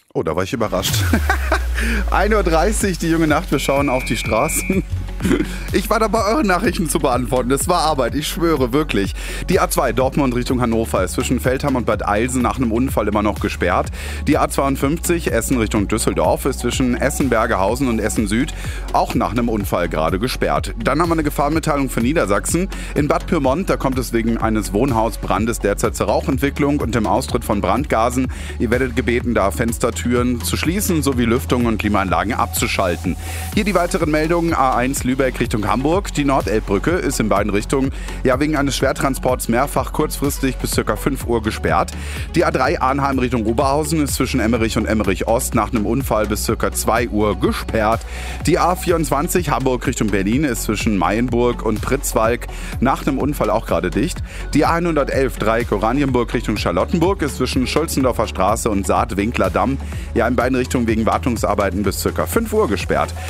Oh, da war ich überrascht. 1:30 Uhr, die junge Nacht, wir schauen auf die Straßen. Ich war dabei, eure Nachrichten zu beantworten. Das war Arbeit, ich schwöre, wirklich. Die A2 Dortmund Richtung Hannover ist zwischen Feldham und Bad Eilsen nach einem Unfall immer noch gesperrt. Die A52 Essen Richtung Düsseldorf ist zwischen Essen-Bergehausen und Essen-Süd auch nach einem Unfall gerade gesperrt. Dann haben wir eine Gefahrenmitteilung für Niedersachsen. In Bad Pyrmont, da kommt es wegen eines Wohnhausbrandes derzeit zur Rauchentwicklung und dem Austritt von Brandgasen. Ihr werdet gebeten, da Fenstertüren zu schließen sowie Lüftung und Klimaanlagen abzuschalten. Hier die weiteren Meldungen. A1 Lübeck Richtung Hamburg. Die Nordelbbrücke ist in beiden Richtungen wegen eines Schwertransports mehrfach kurzfristig bis ca. 5 Uhr gesperrt. Die A3 Arnheim Richtung Oberhausen ist zwischen Emmerich und Emmerich Ost nach einem Unfall bis ca. 2 Uhr gesperrt. Die A24 Hamburg Richtung Berlin ist zwischen Mayenburg und Pritzwalk nach einem Unfall auch gerade dicht. Die A111 Dreieck Oranienburg Richtung Charlottenburg ist zwischen Schulzendorfer Straße und Saat-Winkler Damm in beiden Richtungen wegen Wartungsarbeiten bis ca. 5 Uhr gesperrt.